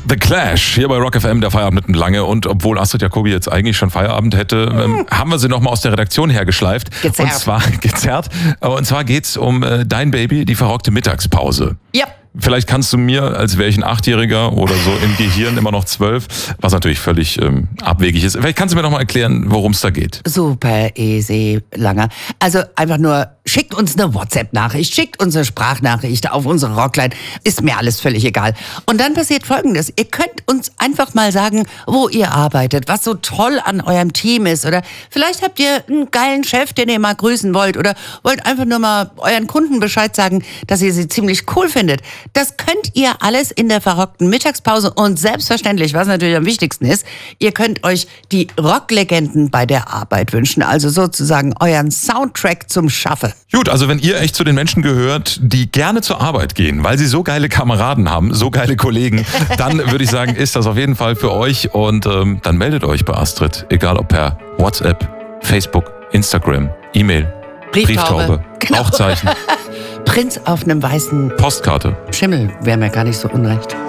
The Clash, hier bei Rock FM, der Feierabend mitten lange. Und obwohl Astrid Jacobi jetzt eigentlich schon Feierabend hätte, haben wir sie nochmal aus der Redaktion hergeschleift. Gezerrt. Und zwar geht's um Dein Baby, die verrockte Mittagspause. Ja. Vielleicht kannst du mir, als wäre ich ein 8-Jähriger oder so im Gehirn immer noch 12, was natürlich völlig abwegig ist. Vielleicht kannst du mir noch mal erklären, worum es da geht. Super easy, Langer. Also einfach nur, schickt uns eine WhatsApp-Nachricht, schickt uns eine Sprachnachricht auf unsere Rockline. Ist mir alles völlig egal. Und dann passiert Folgendes. Ihr könnt uns einfach mal sagen, wo ihr arbeitet, was so toll an eurem Team ist. Oder vielleicht habt ihr einen geilen Chef, den ihr mal grüßen wollt. Oder wollt einfach nur mal euren Kunden Bescheid sagen, dass ihr sie ziemlich cool findet. Das könnt ihr alles in der verrockten Mittagspause und selbstverständlich, was natürlich am wichtigsten ist, ihr könnt euch die Rocklegenden bei der Arbeit wünschen, also sozusagen euren Soundtrack zum Schaffen. Gut, also wenn ihr echt zu den Menschen gehört, die gerne zur Arbeit gehen, weil sie so geile Kameraden haben, so geile Kollegen, dann würde ich sagen, ist das auf jeden Fall für euch und dann meldet euch bei Astrid, egal ob per WhatsApp, Facebook, Instagram, E-Mail, Brieftaube, genau. Rauchzeichen. Prinz auf einem weißen Postkarte. Schimmel wäre mir gar nicht so unrecht.